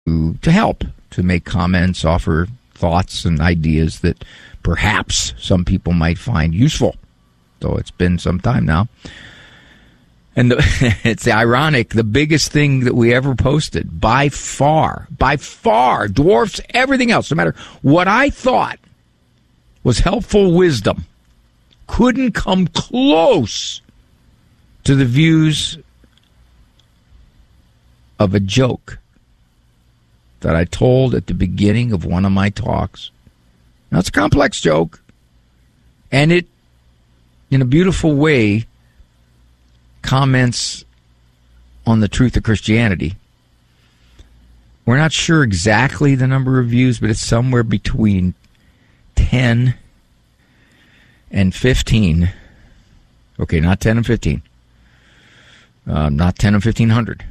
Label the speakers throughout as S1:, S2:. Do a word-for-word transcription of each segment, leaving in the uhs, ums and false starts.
S1: to, to help, to make comments, offer thoughts and ideas that perhaps some people might find useful. Though it's been some time now. And the, it's ironic, the biggest thing that we ever posted, by far, by far, dwarfs everything else, no matter what I thought was helpful wisdom, couldn't come close to the views of a joke that I told at the beginning of one of my talks. Now, it's a complex joke, and it, in a beautiful way, comments on the truth of Christianity. We're not sure exactly the number of views, but it's somewhere between ten and fifteen. Okay, not ten and fifteen. Uh, not ten and fifteen hundred.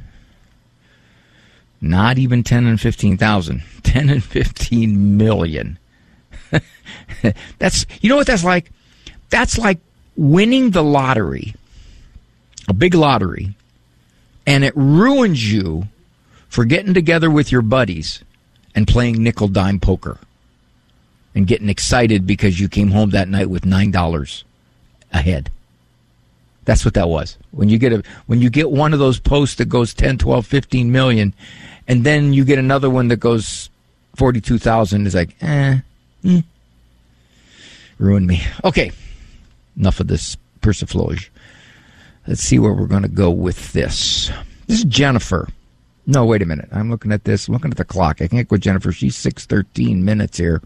S1: Not even ten and fifteen thousand. ten and fifteen million. That's, you know what that's like? That's like winning the lottery, a big lottery, and it ruins you for getting together with your buddies and playing nickel-dime poker and getting excited because you came home that night with nine dollars ahead. That's what that was. When you get a when you get one of those posts that goes ten, twelve, fifteen million, and then you get another one that goes forty-two thousand, it's like, eh, mm, ruined me. Okay, enough of this persiflage. Let's see where we're going to go with this. This is Jennifer. No, wait a minute. I'm looking at this. I'm looking at the clock. I can't go with Jennifer. She's six thirteen minutes here.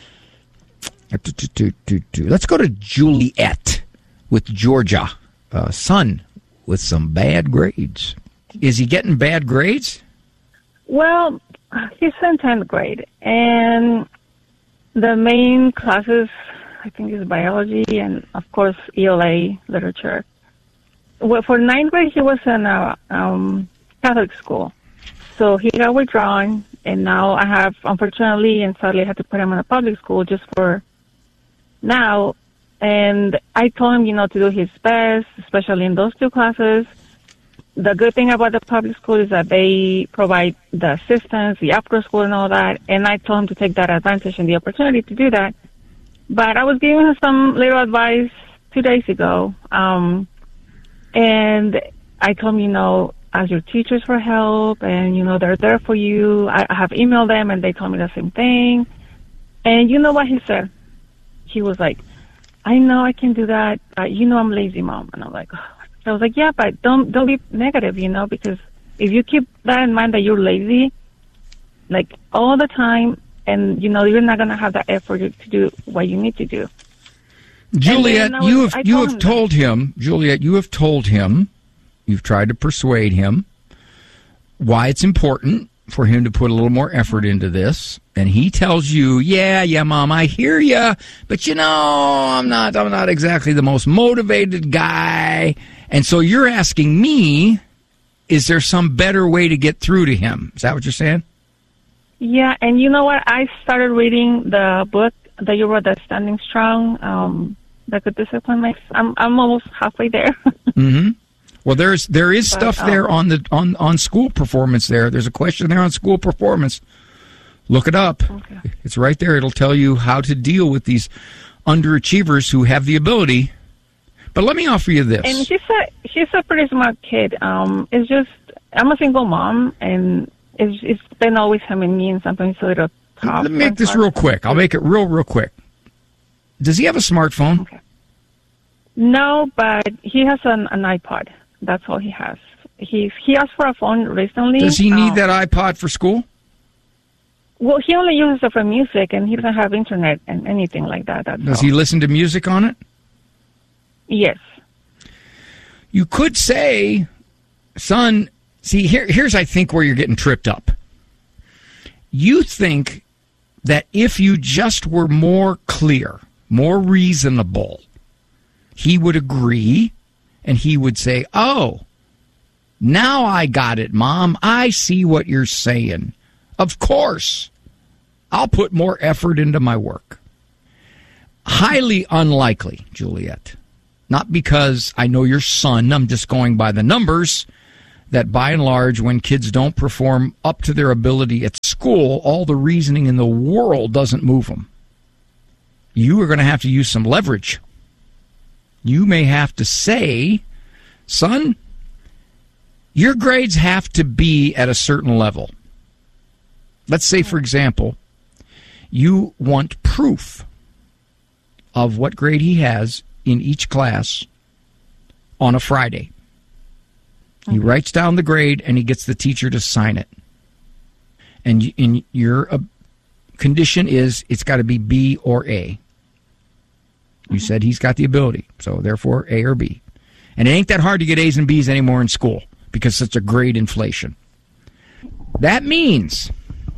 S1: Let's go to Juliet with Georgia. Uh, son with some bad grades. Is he getting bad grades?
S2: Well, he's in tenth grade, and the main classes, I think, is biology and, of course, E L A, literature. Well, for ninth grade, he was in a um, Catholic school, so he got withdrawn, and now I have, unfortunately and sadly, had to put him in a public school just for now. And I told him, you know, to do his best, especially in those two classes. The good thing about the public school is that they provide the assistance, the after school and all that, and I told him to take that advantage and the opportunity to do that. But I was giving him some little advice two days ago, um, and I told him, you know, ask your teachers for help, and, you know, they're there for you. I, I have emailed them, and they told me the same thing. And you know what he said? He was like, I know I can do that. Uh, you know I'm lazy, Mom. And I'm like, oh. I was like, yeah, but don't don't be negative, you know, because if you keep that in mind that you're lazy, like all the time, and, you know, you're not going to have that effort to do what you need to do.
S1: Juliet,
S2: was,
S1: you have
S2: I
S1: you
S2: told
S1: have
S2: him
S1: told him, Juliet, you have told him, you've tried to persuade him why it's important for him to put a little more effort into this, and he tells you, yeah, yeah, Mom, I hear you, but you know, I'm not, I'm not exactly the most motivated guy, and so you're asking me, is there some better way to get through to him? Is that what you're saying?
S2: Yeah, and you know what? I started reading the book that you wrote, that Standing Strong, um, that Good Discipline Makes. I'm, I'm almost halfway there.
S1: Mm-hmm. Well, there's there is
S2: but,
S1: stuff there
S2: um,
S1: on the on, on school performance. There, there's a question there on school performance. Look it up. Okay. It's right there. It'll tell you how to deal with these underachievers who have the ability. But let me offer you this.
S2: And she's a she's a pretty smart kid. Um, it's just I'm a single mom, and it's it's been always him and me, and sometimes a little tough.
S1: Let me make this real quick. I'll make it real real quick. Does he have a smartphone?
S2: Okay. No, but he has an, an iPod. That's all he has. He's he asked for a phone recently.
S1: Does he need
S2: um,
S1: that iPod for school?
S2: Well, he only uses it for music, and he doesn't have internet and anything like that. That's
S1: Does
S2: all.
S1: he listen to music on it?
S2: Yes.
S1: You could say, son, see, here, here's, I think, where you're getting tripped up. You think that if you just were more clear, more reasonable, he would agree, and he would say, oh, now I got it, Mom. I see what you're saying. Of course, I'll put more effort into my work. Highly unlikely, Juliet. Not because I know your son, I'm just going by the numbers. that by and large, when kids don't perform up to their ability at school, all the reasoning in the world doesn't move them. You are going to have to use some leverage. You may have to say, son, your grades have to be at a certain level. Let's say, for example, you want proof of what grade he has in each class on a Friday. He okay. writes down the grade and he gets the teacher to sign it. And in your uh, condition is it's got to be B or A. You mm-hmm. said he's got the ability, so therefore A or B. And it ain't that hard to get A's and B's anymore in school because such a grade inflation. That means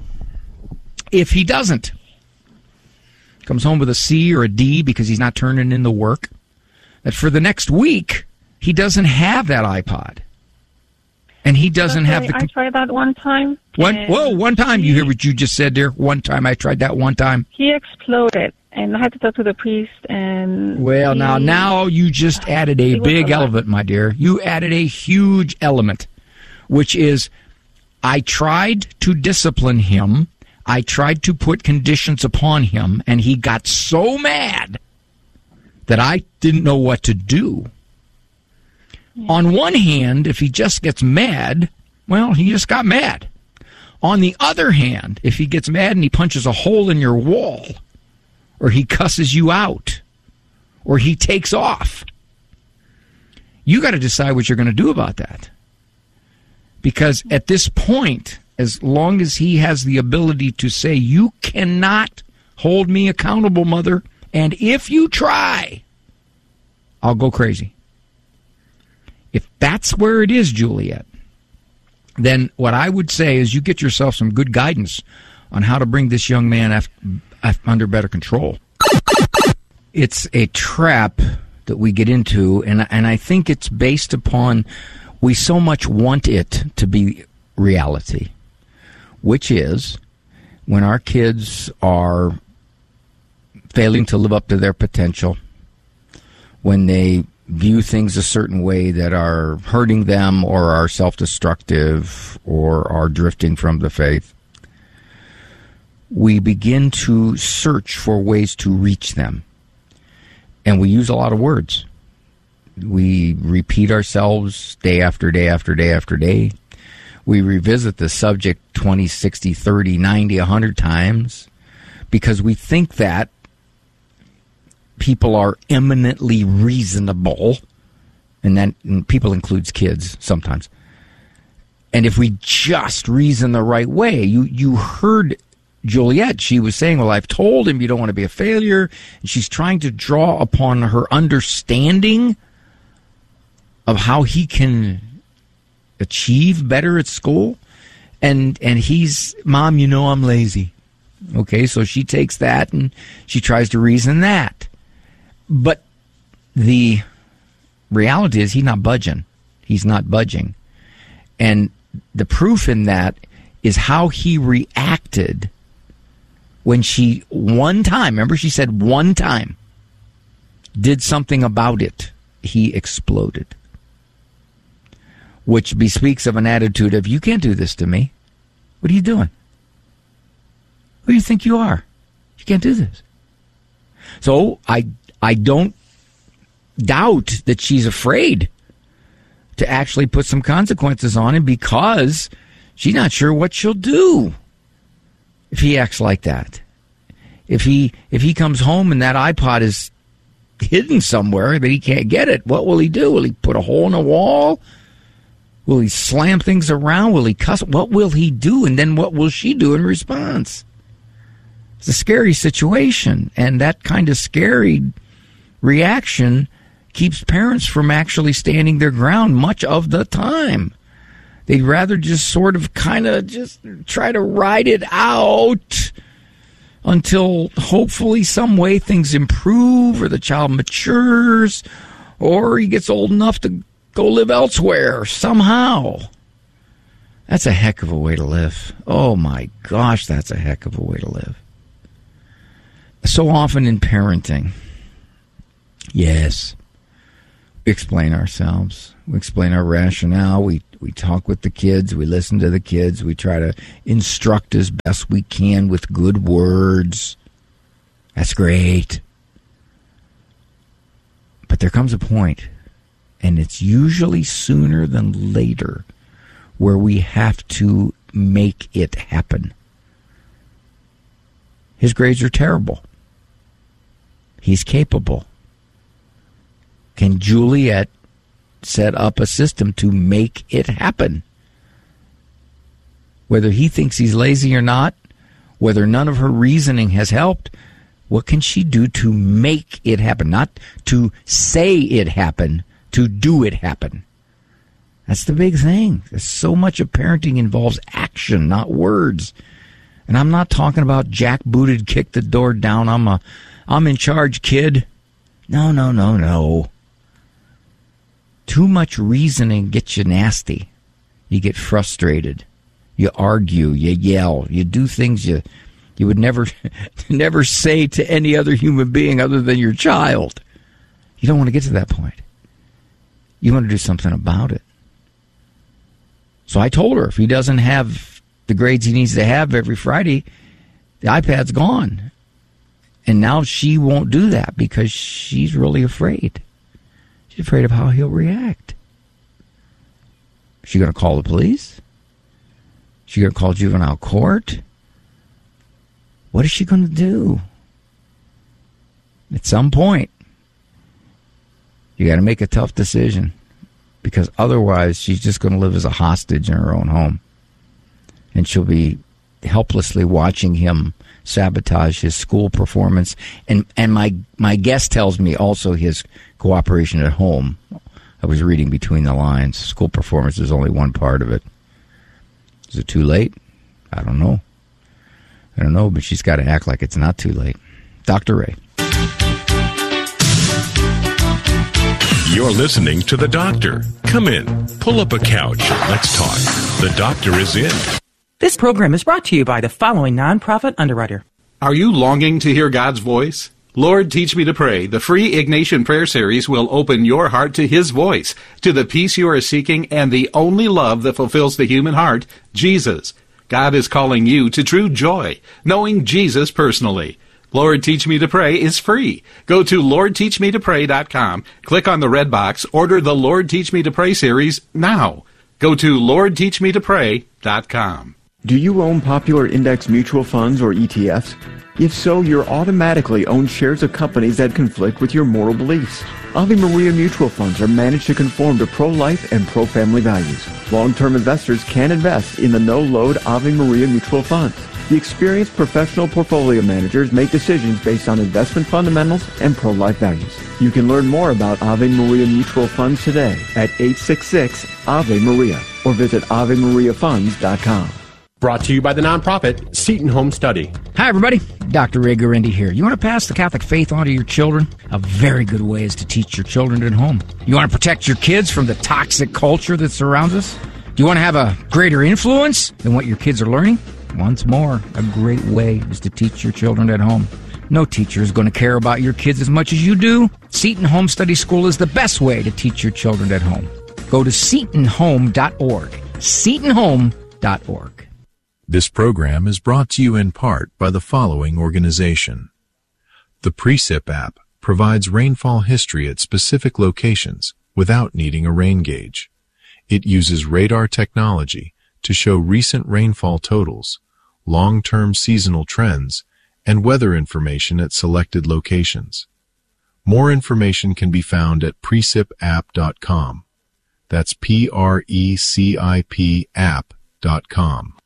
S1: if he doesn't, comes home with a C or a D because he's not turning in the work, that for the next week, he doesn't have that iPod. And he doesn't
S2: okay,
S1: have the...
S2: I tried that one time.
S1: One, whoa, one time. He, you hear what you just said there? One time. I tried that one time.
S2: He exploded, and I had to talk to the priest, and...
S1: Well,
S2: he,
S1: now, now you just added a big element, my dear. You added a huge element, which is I tried to discipline him. I tried to put conditions upon him, and he got so mad that I didn't know what to do. Yeah. On one hand, if he just gets mad, well, he just got mad. On the other hand, if he gets mad and he punches a hole in your wall, or he cusses you out, or he takes off, you got to decide what you're going to do about that. Because at this point, as long as he has the ability to say, you cannot hold me accountable, mother, and if you try, I'll go crazy. If that's where it is, Juliet, then what I would say is you get yourself some good guidance on how to bring this young man af- af- under better control. It's a trap that we get into, and and I think it's based upon we so much want it to be reality, which is when our kids are failing to live up to their potential, when they view things a certain way that are hurting them or are self-destructive or are drifting from the faith, we begin to search for ways to reach them. And we use a lot of words. We repeat ourselves day after day after day after day. We revisit the subject twenty, sixty, thirty, ninety, one hundred times because we think that people are eminently reasonable, and that and people includes kids sometimes. And if we just reason the right way, you you heard Juliet, she was saying, well, I've told him you don't want to be a failure, and she's trying to draw upon her understanding of how he can achieve better at school, and and he's, Mom, you know I'm lazy. Okay, so she takes that and she tries to reason that. But the reality is he's not budging. He's not budging. And the proof in that is how he reacted when she, one time, remember she said one time, did something about it. He exploded. Which bespeaks of an attitude of, you can't do this to me. What are you doing? Who do you think you are? You can't do this. So I I don't doubt that she's afraid to actually put some consequences on him because she's not sure what she'll do if he acts like that. If he if he comes home and that iPod is hidden somewhere that he can't get it, what will he do? Will he put a hole in the wall? Will he slam things around? Will he cuss? What will he do? And then what will she do in response? It's a scary situation, and that kind of scary reaction keeps parents from actually standing their ground much of the time. They'd rather just sort of kind of just try to ride it out until hopefully some way things improve or the child matures or he gets old enough to go live elsewhere somehow. That's a heck of a way to live. Oh my gosh, that's a heck of a way to live. So often in parenting, yes, we explain ourselves. We explain our rationale. We We talk with the kids. We listen to the kids. We try to instruct as best we can with good words. That's great. But there comes a point, and it's usually sooner than later, where we have to make it happen. His grades are terrible. He's capable. Can Juliet set up a system to make it happen? Whether he thinks he's lazy or not, whether none of her reasoning has helped, what can she do to make it happen? Not to say it happen, to do it happen. That's the big thing. There's so much of parenting involves action, not words. And I'm not talking about jackbooted, kick the door down, I'm a, I'm in charge, kid. No, no, no, no. Too much reasoning gets you nasty. You get frustrated. You argue. You yell. You do things you you would never never say to any other human being other than your child. You don't want to get to that point. You want to do something about it. So I told her if he doesn't have the grades he needs to have every Friday, the iPad's gone. And now she won't do that because she's really afraid. She's afraid of how he'll react. Is she going to call the police? Is she going to call juvenile court? What is she going to do? At some point, you got to make a tough decision, because otherwise she's just going to live as a hostage in her own home. And she'll be helplessly watching him sabotage his school performance. And and my, my guest tells me also his cooperation at home. I was reading between the lines. School performance is only one part of it. Is it too late? I don't know. I don't know, but she's got to act like it's not too late. Doctor Ray.
S3: You're listening to The Doctor. Come in, pull up a couch, let's talk. The Doctor is in.
S4: This program is brought to you by the following nonprofit underwriter.
S5: Are you longing to hear God's voice? Lord, Teach Me to Pray, the free Ignatian Prayer Series will open your heart to His voice, to the peace you are seeking, and the only love that fulfills the human heart, Jesus. God is calling you to true joy, knowing Jesus personally. Lord, Teach Me to Pray is free. Go to lord teach me to pray dot com, click on the red box, order the Lord Teach Me to Pray series now. Go to lord teach me to pray dot com.
S6: Do you own popular index mutual funds or E T Fs? If so, you're automatically own shares of companies that conflict with your moral beliefs. Ave Maria mutual funds are managed to conform to pro-life and pro-family values. Long-term investors can invest in the no-load Ave Maria mutual funds. The experienced professional portfolio managers make decisions based on investment fundamentals and pro-life values. You can learn more about Ave Maria mutual funds today at eight six six Ave Maria or visit ave maria funds dot com.
S7: Brought to you by the nonprofit Seton Home Study.
S1: Hi, everybody. Doctor Ray Guarendi here. You want to pass the Catholic faith on to your children? A very good way is to teach your children at home. You want to protect your kids from the toxic culture that surrounds us? Do you want to have a greater influence than what your kids are learning? Once more, a great way is to teach your children at home. No teacher is going to care about your kids as much as you do. Seton Home Study School is the best way to teach your children at home. Go to seton home dot org. seton home dot org.
S8: This program is brought to you in part by the following organization. The Precip app provides rainfall history at specific locations without needing a rain gauge. It uses radar technology to show recent rainfall totals, long-term seasonal trends, and weather information at selected locations. More information can be found at precip app dot com. That's P R E C I P app dot com.